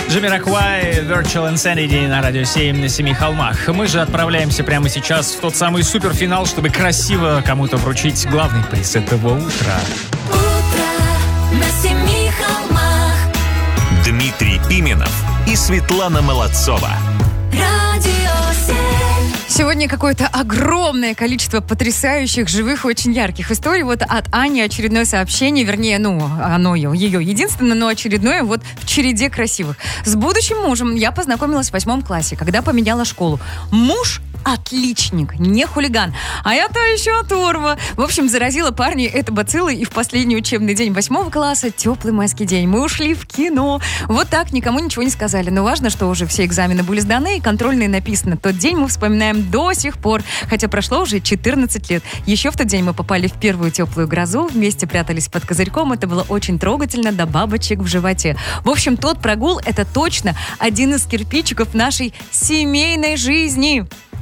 Jamiroquai, Virtual Insanity на радио 7 на семи холмах. Мы же отправляемся прямо сейчас в тот самый суперфинал, чтобы красиво кому-то вручить главный приз этого утра. Утро на семи холмах. Дмитрий Пименов и Светлана Молодцова. Радио 7. Сегодня какое-то огромное количество потрясающих, живых, очень ярких историй. Вот от Ани очередное сообщение, вернее, оно ее единственное, но очередное вот в череде красивых. С будущим мужем я познакомилась в 8 классе, когда поменяла школу. Муж отличник, не хулиган. А я-то еще оторва. В общем, заразила парня эта бацилла, и в последний учебный день 8 класса, теплый майский день, мы ушли в кино. Вот так, никому ничего не сказали. Но важно, что уже все экзамены были сданы, и контрольные написано. Тот день мы вспоминаем до сих пор, хотя прошло уже 14 лет. Еще в тот день мы попали в первую теплую грозу, вместе прятались под козырьком. Это было очень трогательно, до бабочек в животе. В общем, тот прогул — это точно один из кирпичиков нашей семейной жизни.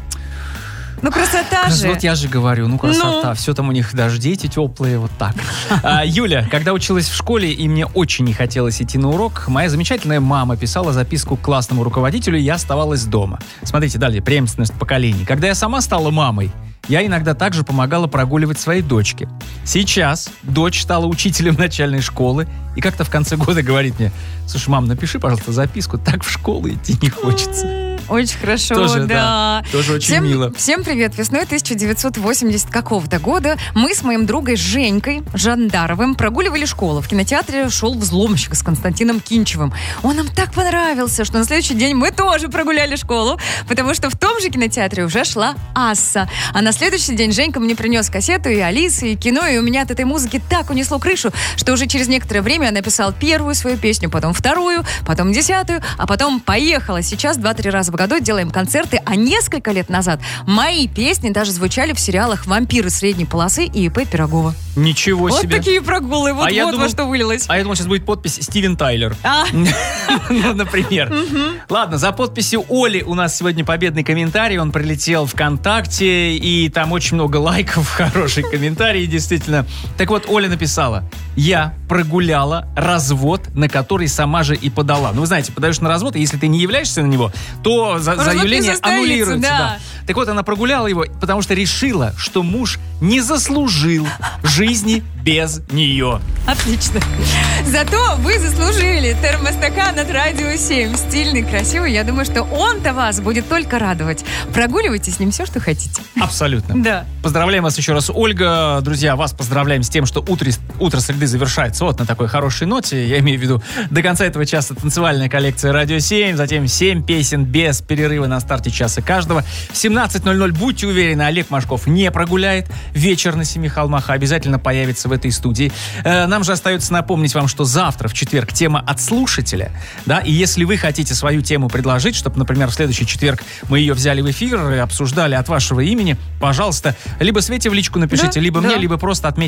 Ну, красота же. Вот я же говорю, красота. Все там у них дожди эти теплые, вот так. Юля, когда училась в школе, и мне очень не хотелось идти на урок, моя замечательная мама писала записку к классному руководителю, и я оставалась дома. Смотрите, далее, преемственность поколений. Когда я сама стала мамой, я иногда также помогала прогуливать своей дочке. Сейчас дочь стала учителем начальной школы, и как-то в конце года говорит мне: слушай, мам, напиши, пожалуйста, записку, так в школу идти не хочется. Очень хорошо, тоже, да. Тоже очень мило. Всем привет. Весной 1980 какого-то года мы с моим другом Женькой Жандаровым прогуливали школу. В кинотеатре шел «Взломщик» с Константином Кинчевым. Он нам так понравился, что на следующий день мы тоже прогуляли школу, потому что в том же кинотеатре уже шла «Асса». А на следующий день Женька мне принес кассету и Алисы, и кино, и у меня от этой музыки так унесло крышу, что уже через некоторое время я написал первую свою песню, потом вторую, потом 10-ю, а потом поехала. Сейчас 2-3 раза в году делаем концерты, а несколько лет назад мои песни даже звучали в сериалах «Вампиры средней полосы» и «Ип Пирогова». Ничего себе. Вот такие прогулы, вот во что вылилось. А я думал, сейчас будет подпись «Стивен Тайлер». Например. Ладно, за подписью Оли у нас сегодня победный комментарий. Он прилетел ВКонтакте, и там очень много лайков, хороший комментарий, действительно. Так вот, Оля написала: я прогуляла развод, на который сама же и подала. Ну, вы знаете, подаешь на развод, и если ты не являешься на него, то заявление аннулируется. Да. Так вот, она прогуляла его, потому что решила, что муж не заслужил жизни без нее. Отлично. Зато вы заслужили термостакан от Радио 7. Стильный, красивый. Я думаю, что он-то вас будет только радовать. Прогуливайте с ним все, что хотите. Абсолютно. Да. Поздравляем вас еще раз, Ольга. Друзья, вас поздравляем с тем, что утро среды завершается вот на такой хорошей ноте. Я имею в виду, до конца этого часа танцевальная коллекция Радио 7, затем 7 песен без перерыва на старте часа каждого. В 17:00, будьте уверены, Олег Машков не прогуляет вечер на семи холмах, а обязательно появится в этой студии. Нам же остается напомнить вам, что завтра, в четверг, тема от слушателя. Да? И если вы хотите свою тему предложить, чтобы, например, в следующий четверг мы ее взяли в эфир и обсуждали от вашего имени, пожалуйста, либо Свете в личку напишите, либо мне, либо просто отметьте